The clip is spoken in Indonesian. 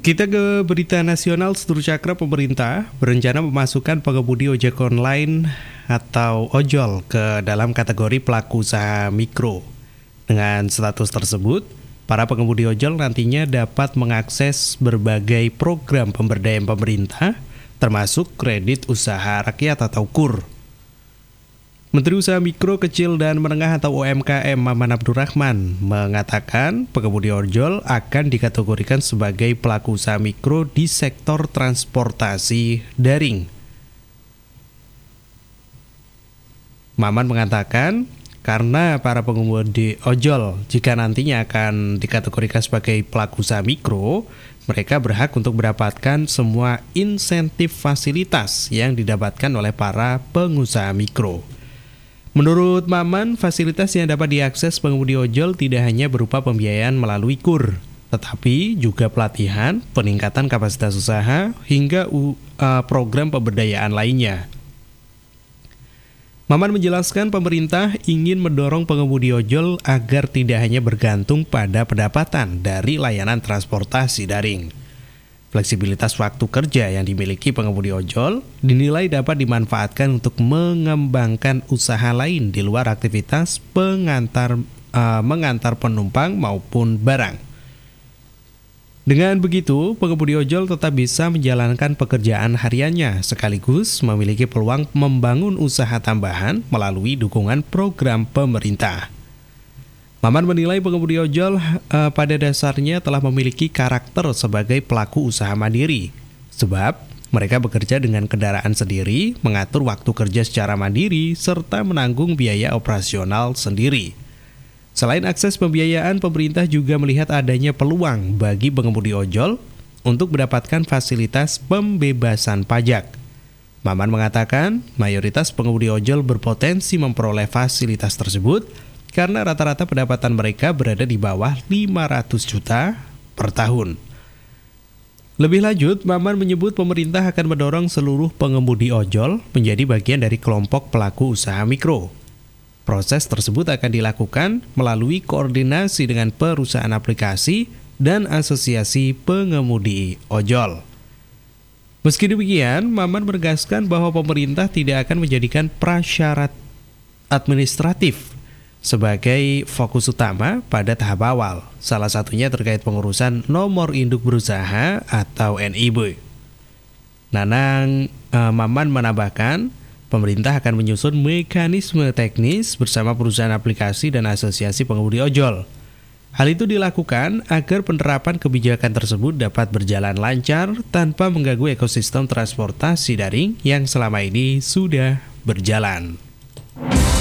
Kita ke berita nasional. Seluruh Cakra, pemerintah berencana memasukkan pengemudi ojek online atau ojol ke dalam kategori pelaku usaha mikro. Dengan status tersebut, para pengemudi ojol nantinya dapat mengakses berbagai program pemberdayaan pemerintah, termasuk kredit usaha rakyat atau KUR. Menteri Usaha Mikro, Kecil, dan Menengah atau UMKM Maman Abdurrahman mengatakan pengemudi ojol akan dikategorikan sebagai pelaku usaha mikro di sektor transportasi daring. Maman mengatakan karena para pengemudi ojol jika nantinya akan dikategorikan sebagai pelaku usaha mikro, mereka berhak untuk mendapatkan semua insentif fasilitas yang didapatkan oleh para pengusaha mikro. Menurut Maman, fasilitas yang dapat diakses pengemudi ojol tidak hanya berupa pembiayaan melalui KUR, tetapi juga pelatihan, peningkatan kapasitas usaha, hingga program pemberdayaan lainnya. Maman menjelaskan pemerintah ingin mendorong pengemudi ojol agar tidak hanya bergantung pada pendapatan dari layanan transportasi daring. Fleksibilitas waktu kerja yang dimiliki pengemudi ojol dinilai dapat dimanfaatkan untuk mengembangkan usaha lain di luar aktivitas mengantar penumpang maupun barang. Dengan begitu, pengemudi ojol tetap bisa menjalankan pekerjaan hariannya sekaligus memiliki peluang membangun usaha tambahan melalui dukungan program pemerintah. Maman menilai pengemudi ojol pada dasarnya telah memiliki karakter sebagai pelaku usaha mandiri, sebab mereka bekerja dengan kendaraan sendiri, mengatur waktu kerja secara mandiri, serta menanggung biaya operasional sendiri. Selain akses pembiayaan, pemerintah juga melihat adanya peluang bagi pengemudi ojol untuk mendapatkan fasilitas pembebasan pajak. Maman mengatakan mayoritas pengemudi ojol berpotensi memperoleh fasilitas tersebut karena rata-rata pendapatan mereka berada di bawah 500 juta per tahun. Lebih lanjut, Maman menyebut pemerintah akan mendorong seluruh pengemudi ojol menjadi bagian dari kelompok pelaku usaha mikro. Proses tersebut akan dilakukan melalui koordinasi dengan perusahaan aplikasi dan asosiasi pengemudi ojol. Meski demikian, Maman menegaskan bahwa pemerintah tidak akan menjadikan prasyarat administratif sebagai fokus utama pada tahap awal, salah satunya terkait pengurusan nomor induk berusaha atau NIB. Maman menambahkan, pemerintah akan menyusun mekanisme teknis bersama perusahaan aplikasi dan asosiasi pengemudi ojol. Hal itu dilakukan agar penerapan kebijakan tersebut dapat berjalan lancar tanpa mengganggu ekosistem transportasi daring yang selama ini sudah berjalan.